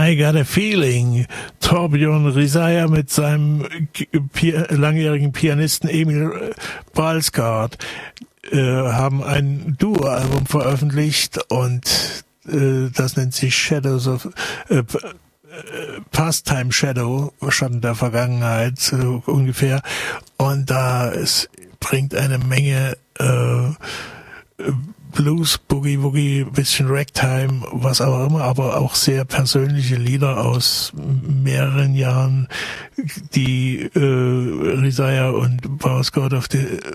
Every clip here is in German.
I Got a Feeling. Torbjörn Risager mit seinem langjährigen Pianisten Emil Balsgaard haben ein Duo-Album veröffentlicht und das nennt sich Shadows of Pastime Shadow, Schatten der Vergangenheit, so ungefähr. Und es bringt eine Menge Blues, Boogie Woogie, bisschen Ragtime, was auch immer, aber auch sehr persönliche Lieder aus mehreren Jahren, die Risager und Balsgaard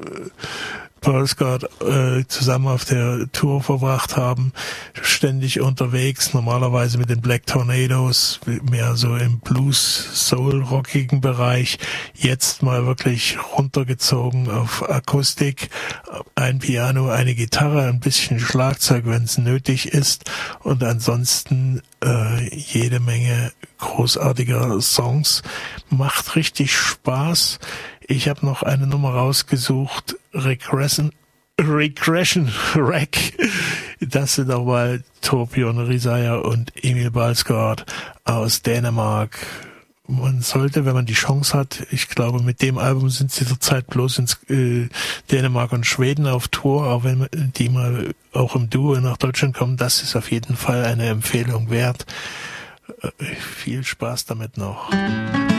zusammen auf der Tour verbracht haben, ständig unterwegs, normalerweise mit den Black Tornadoes, mehr so im Blues-Soul-rockigen Bereich, jetzt mal wirklich runtergezogen auf Akustik, ein Piano, eine Gitarre, ein bisschen Schlagzeug, wenn es nötig ist, und ansonsten jede Menge großartiger Songs. Macht richtig Spaß. Ich habe noch eine Nummer rausgesucht, Regression Rack. Das sind nochmal Torbjörn Risager und Emil Balsgaard aus Dänemark. Man sollte, wenn man die Chance hat, ich glaube, mit dem Album sind sie zurzeit bloß in Dänemark und Schweden auf Tour, auch wenn die mal auch im Duo nach Deutschland kommen, das ist auf jeden Fall eine Empfehlung wert. Viel Spaß damit noch.